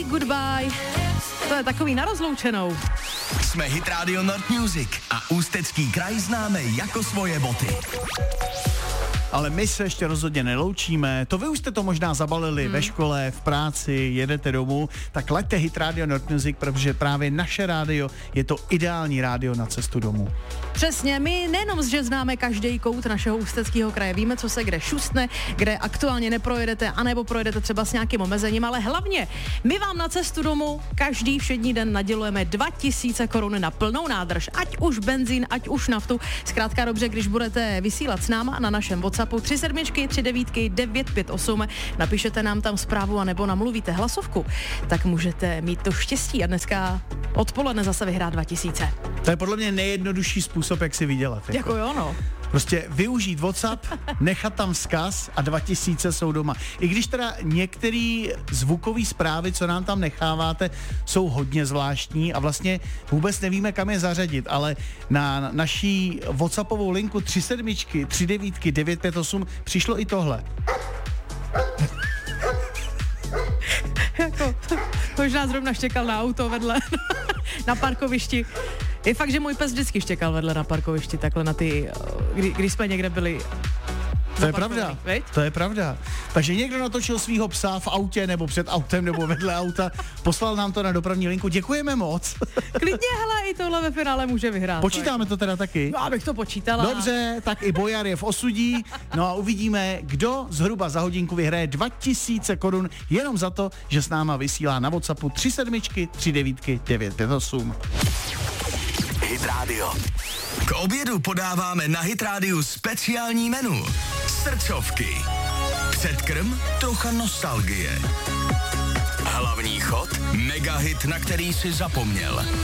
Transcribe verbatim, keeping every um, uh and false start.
Say Goodbye. To je takový na rozloučenou. Jsme Hit Radio Nord Music a Ústecký kraj známe jako svoje boty. Ale my se ještě rozhodně neloučíme. To vy už jste to možná zabalili hmm. ve škole, v práci, jedete domů, tak laďte Hit Radio Nord Music, protože právě naše rádio je to ideální rádio na cestu domů. Přesně, my nejenom, že známe každý kout našeho Ústeckého kraje, víme, co se kde šustne, kde aktuálně neprojedete, anebo projedete třeba s nějakým omezením, ale hlavně my vám na cestu domů každý všední den nadělujeme dva tisíce korun na plnou nádrž, ať už benzín, ať už naftu. Zkrátka dobře, když budete vysílat s náma na našem WhatsAppu tři sedmičky, tři devítky, devět pět osm, napíšete nám tam zprávu a nebo namluvíte hlasovku, tak můžete mít to štěstí a dneska odpoledne zase vyhrát dva tisíce. To je podle mě nejjednodušší způsob, jak si vydělat. Jako, jako jo, no. Prostě využít WhatsApp, nechat tam vzkaz a dva tisíce jsou doma. I když teda některé zvukové zprávy, co nám tam necháváte, jsou hodně zvláštní a vlastně vůbec nevíme, kam je zařadit, ale na naší WhatsAppovou linku tři sedmičky, tři devítky, devět pět osm přišlo i tohle. Jako, možná zrovna štěkal na auto vedle, na parkovišti. Je fakt, že můj pes vždycky štěkal vedle na parkovišti, takhle na ty, kdy, když jsme někde byli. To je pravda, veď? to je pravda. Takže někdo natočil svýho psa v autě, nebo před autem, nebo vedle auta, poslal nám to na dopravní linku, děkujeme moc. Klidně, hele, i tohle ve finále může vyhrát. Počítáme to teda taky? No, abych to počítala. Dobře, tak i Bojar je v osudí, no a uvidíme, kdo zhruba za hodinku vyhraje dva tisíce korun jenom za to, že s náma vysílá na WhatsAppu tři sedmičky, tři devítky, devět pět osm. Hit Radio. K obědu podáváme na Hit Radio speciální menu. Srdcovky. Předkrm, trocha nostalgie. Hlavní chod, mega hit, na který si zapomněl.